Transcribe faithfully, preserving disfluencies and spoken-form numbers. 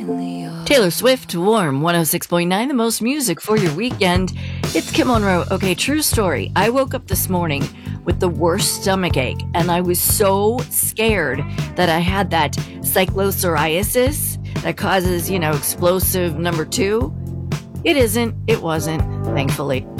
Taylor Swift, Warm, one oh six point nine, the most music for your weekend. It's Kim Monroe. Okay, true story. I woke up this morning with the worst stomach ache, and I was so scared that I had that cyclopsoriasis that causes, you know, explosive number two. It isn't. It wasn't, thankfully.